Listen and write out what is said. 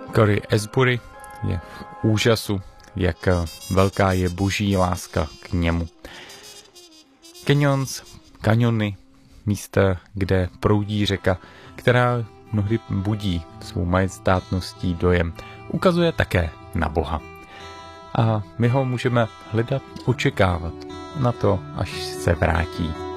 Cory Asbury je v úžasu, jak velká je boží láska k němu. Kaniony, místa, kde proudí řeka, která mnohdy budí svou majestátností dojem, ukazuje také na Boha. A my ho můžeme hledat, očekávat na to, až se vrátí.